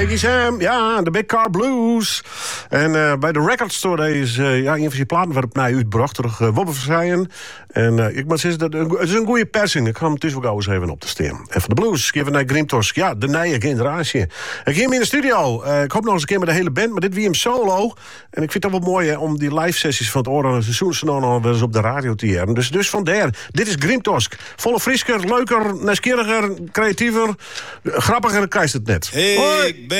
Sam, ja, de Big Car Blues. En bij de Record Store is een van zijn platen werd op mij uitgebracht door Wobbe Verzijen. En ik moet zeggen, het is een goede persing. Ik ga hem tussen gauw eens even op te staan. En voor de blues geven naar Grimtosk. Ja, de nieuwe generatie. Ik ging hem in de studio. Ik hoop nog eens een keer met de hele band, maar dit wie hem solo. En ik vind het wel mooi om die live sessies van het Oranje Seizoen nog wel eens op de radio te hebben. Dus vandaar, dit is Grimtosk. Volle frisker, leuker, nieuwsgieriger, creatiever, grappiger, dan krijg je het net. Hey,